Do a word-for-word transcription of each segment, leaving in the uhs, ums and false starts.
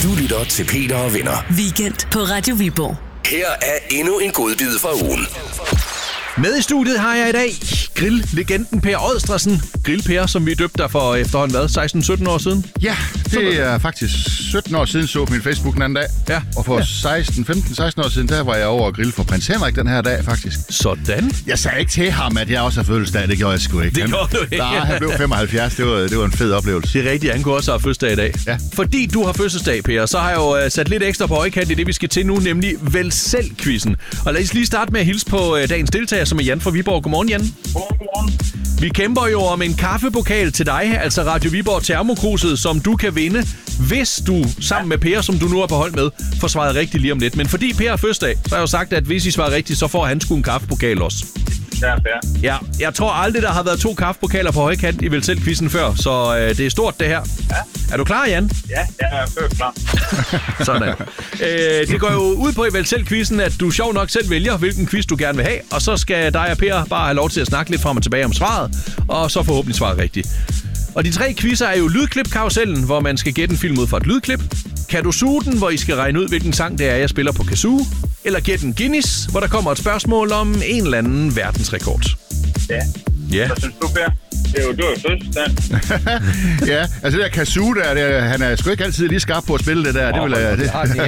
Du lytter til Peter og Venner. Weekend på Radio Viborg. Her er endnu en godbid fra ugen. Med i studiet har jeg i dag grilllegenden Per Odstresen. Grill-Per, som vi døbte dig for efterhånden, hvad? seksten sytten år siden? Ja, det er faktisk sytten år siden, så på min Facebook den anden dag. Ja. Og for ja. seksten, femten, seksten år siden, der var jeg over at grille for prins Henrik den her dag, faktisk. Sådan. Jeg sagde ikke til ham, at jeg også har fødselsdag. Det gjorde jeg sgu ikke. Det gjorde du ikke. Nej, han blev femoghalvfjerds. Det var, det var en fed oplevelse. Det er rigtigt, han kunne også have fødselsdag i dag. Ja. Fordi du har fødselsdag, Per, så har jeg jo sat lidt ekstra på højkant i det, vi skal til nu, nemlig Vælg Selv-quizzen. Og lad os lige starte med at hilse på dagens deltager, som er Jan fra Viborg. Godmorgen, Jan. Godmorgen. Vi kæmper jo om en kaffepokal til dig, altså Radio Viborg Termokruset, som du kan vinde, hvis du sammen med Per, som du nu er på hold med, får svaret rigtigt lige om lidt. Men fordi Per har fødselsdag, så har jeg jo sagt, at hvis I svarer rigtigt, så får han sgu en kaffepokal også. Ja, ja, jeg tror aldrig, der har været to kaffepokaler på højkant i Vælg Selv-quizzen før, så øh, det er stort det her. Ja. Er du klar, Jan? Ja, jeg er før klar. Sådan. Øh, det går jo ud på i Vælg Selv-quizzen, at du sjov nok selv vælger, hvilken quiz du gerne vil have, og så skal dig og Per bare have lov til at snakke lidt frem og tilbage om svaret, og så forhåbentlig svare rigtigt. Og de tre quizzer er jo lydklip-karusellen, hvor man skal gætte en film ud fra et lydklip. Kan du suge den, hvor I skal regne ud, hvilken sang det er, jeg spiller på kazoo? Eller gætte en Guinness, hvor der kommer et spørgsmål om en eller anden verdensrekord. Ja. Ja. Hvad synes du, Per? Det er jo, du er jo fødselsdag. Ja, altså det der kazoo der, det, han er sgu ikke altid lige skarp på at spille det der. Oh, det vil jeg... Det.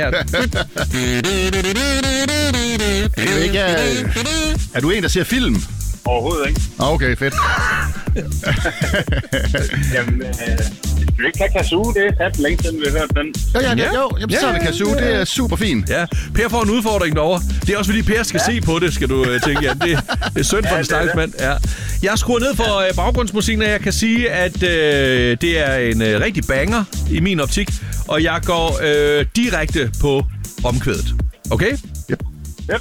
Jeg ved ikke, er, er du en, der ser film? Overhovedet ikke. Okay, fedt. Jamen, øh, skal vi ikke have kazoo? Det er sat længe siden, vi har hørt den. Jo, ja, Ja. jo, jamen, så er det kazoo. Det er super fint. Ja, Per får en udfordring derovre. Det er også fordi Per skal ja. se på det, skal du uh, tænke. Ja, det, det er synd for Ja, en det er stakkels mand. Ja. Jeg skruer ned for uh, baggrundsmusikken, og jeg kan sige, at uh, det er en uh, rigtig banger i min optik. Og jeg går uh, direkte på omkvædet. Okay? Yep. Yep.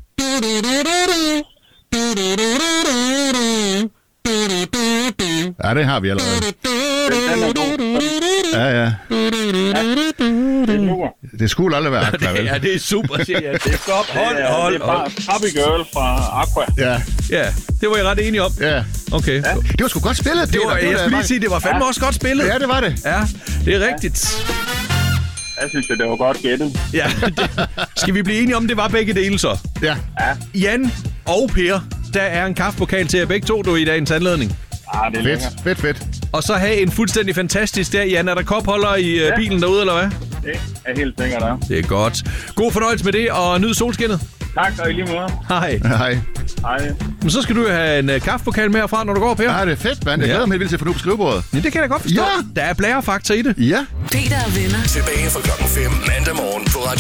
Ja, det har vi allerede. Den er god. Ja, ja. Det er super. Det skulle aldrig være Aqua, vel? Ja, det er super, siger jeg. Det er stop. Hold, Det er, hold, det er bare hold. Barbie Girl fra Aqua. Ja, Ja, det var jeg ret enig om. ja. Okay. Ja. Det var sgu godt spillet, Det var, Peter. jeg skulle lige sige, det var fandme Ja. også godt spillet. Ja, det var det. Ja, det er rigtigt. Jeg synes, det var godt gættet. Ja, det, skal vi blive enige om, det var begge dele så? Ja. Ja. Jan og Per, der er en kaffepokal til jer begge to, du i dagens anledning. Ah, det er Fedt, lækkert. fedt, fedt. Og så have en fuldstændig fantastisk dag. Jan, er der kopholder i ja. Ja. bilen derude, eller hvad? Det er helt sikkert, der. Det er godt. God fornøjelse med det, og nyd solskinnet. Tak, og i lige måde. Hej. Hej. Hej. Men så skal du have en uh, kaffepokal med herfra, når du går, Per. Ja, det er fedt, mand. Jeg Ja. glæder mig helt vildt til at få nu på skrivebordet. Ja, det kan jeg da godt forstå. Ja. Der er blærefaktor i det. Ja. Peter og Venner. Tilbage fra klokken fem mandag morgen på Radio